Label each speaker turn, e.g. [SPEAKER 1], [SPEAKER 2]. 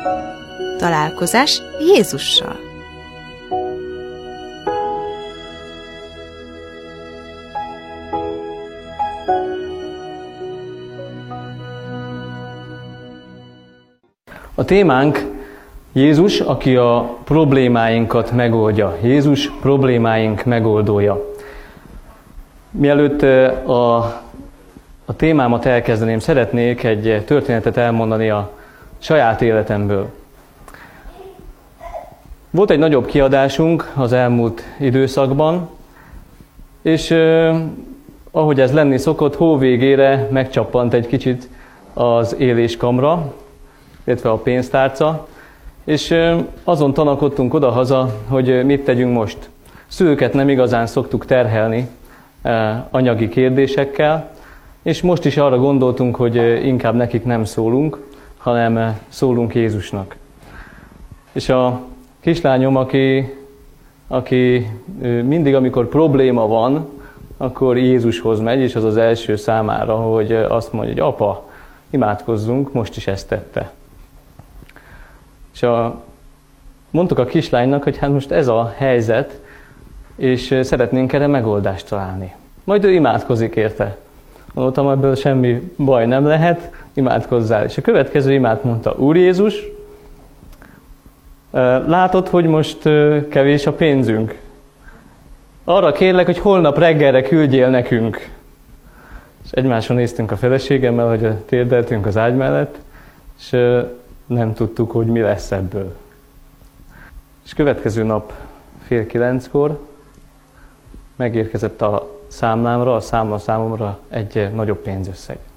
[SPEAKER 1] Találkozás Jézussal.
[SPEAKER 2] A témánk Jézus, aki a problémáinkat megoldja. Jézus problémáink megoldója. Mielőtt a témámat elkezdeném, szeretnék egy történetet elmondani a saját életemből. Volt egy nagyobb kiadásunk az elmúlt időszakban, és ahogy ez lenni szokott, hó végére megcsappant egy kicsit az éléskamra, illetve a pénztárca, és azon tanakodtunk odahaza, hogy mit tegyünk most. Szülőket nem igazán szoktuk terhelni anyagi kérdésekkel, és most is arra gondoltunk, hogy inkább nekik nem szólunk, hanem szólunk Jézusnak. És a kislányom, aki mindig, amikor probléma van, akkor Jézushoz megy, és az az első számára, hogy azt mondja, hogy apa, imádkozzunk, most is ezt tette. És mondtuk a kislánynak, hogy hát most ez a helyzet, és szeretnénk erre megoldást találni. Majd ő imádkozik érte. Mondtam, ebből semmi baj nem lehet, imádkozzál. És a következő imát mondta, Úr Jézus, látod, hogy most kevés a pénzünk. Arra kérlek, hogy holnap reggelre küldjél nekünk. És egymásra néztünk a feleségemmel, hogy térdeltünk az ágy mellett, és nem tudtuk, hogy mi lesz ebből. És következő nap 8:30 megérkezett a számlámra, a számla számomra egy nagyobb pénzösszeg.